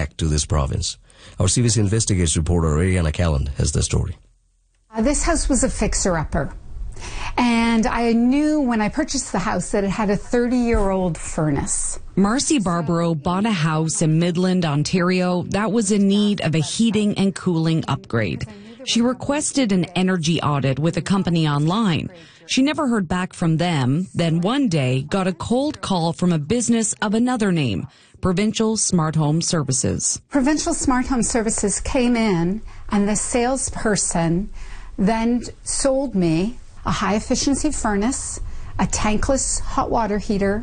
back to this province. Our CBC Investigates reporter Ariana Callan has the story. This house was a fixer-upper. And I knew when I purchased the house that it had a 30-year-old furnace. Marcy Barbaro bought a house in Midland, Ontario that was in need of a heating and cooling upgrade. She requested an energy audit with a company online. She never heard back from them, then one day got a cold call from a business of another name, Provincial Smart Home Services. Provincial Smart Home Services came in, and the salesperson then sold me a high-efficiency furnace, a tankless hot water heater,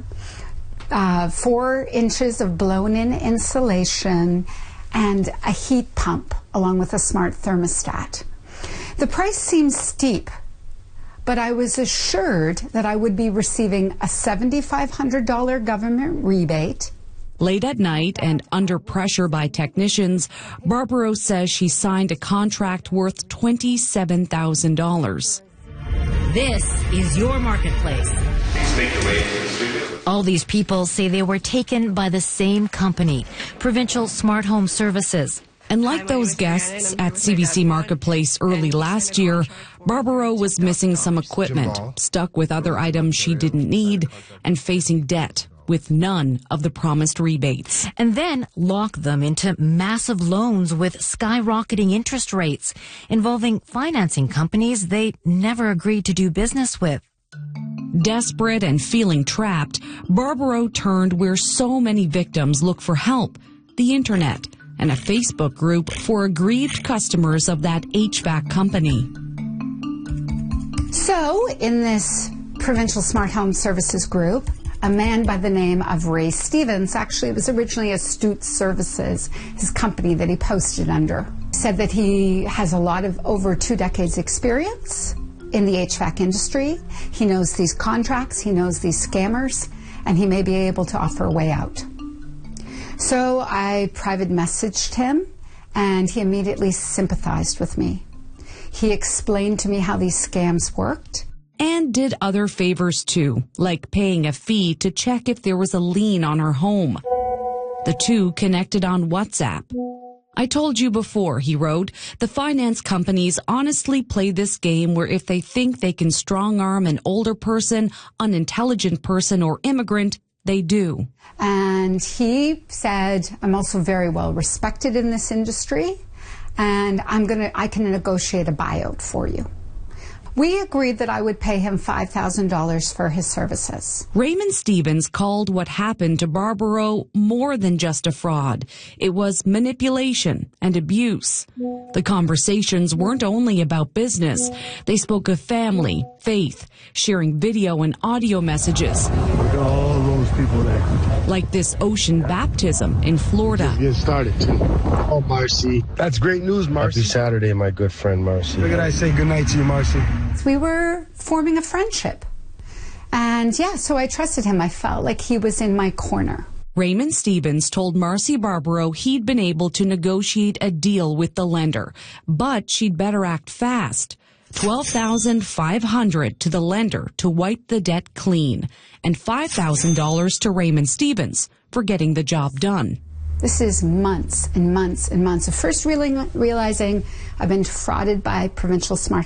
4 inches of blown-in insulation, and a heat pump, along with a smart thermostat. The price seemed steep, but I was assured that I would be receiving a $7,500 government rebate. Late at night and under pressure by technicians, Barbaro says she signed a contract worth $27,000. This is your marketplace. All these people say they were taken by the same company, Provincial Smart Home Services. And like those guests at CBC Marketplace early last year, Barbaro was missing some equipment, stuck with other items she didn't need, and facing debt with none of the promised rebates. And then lock them into massive loans with skyrocketing interest rates involving financing companies they never agreed to do business with. Desperate and feeling trapped, Barbaro turned where so many victims look for help, the internet, and a Facebook group for aggrieved customers of that HVAC company. So, in this Provincial Smart Home Services group, a man by the name of Ray Stevens, actually it was originally Astute Services, his company that he posted under, said that he has a lot of over 2 decades experience in the HVAC industry. He knows these contracts, he knows these scammers, and he may be able to offer a way out. So I private messaged him, and he immediately sympathized with me. He explained to me how these scams worked. And did other favors too, like paying a fee to check if there was a lien on her home. The two connected on WhatsApp. I told you before, he wrote, the finance companies honestly play this game where if they think they can strong-arm an older person, unintelligent person, or immigrant, they do. And he said, I'm also very well respected in this industry, and I can negotiate a buyout for you. We agreed that I would pay him $5,000 for his services. Raymond Stevens called what happened to Barbaro more than just a fraud. It was manipulation and abuse. The conversations weren't only about business. They spoke of family, faith, sharing video and audio messages. Look at all those people there. Like this ocean baptism in Florida. Just get started, too. Oh, Marcy. That's great news, Marcy. Happy Saturday, my good friend, Marcy. Look at I say goodnight to you, Marcy. We were forming a friendship. And yeah, so I trusted him. I felt like he was in my corner. Raymond Stevens told Marcy Barbaro he'd been able to negotiate a deal with the lender, but she'd better act fast. $12,500 to the lender to wipe the debt clean, and $5,000 to Raymond Stevens for getting the job done. This is months and months and months of first realizing I've been defrauded by Provincial Smart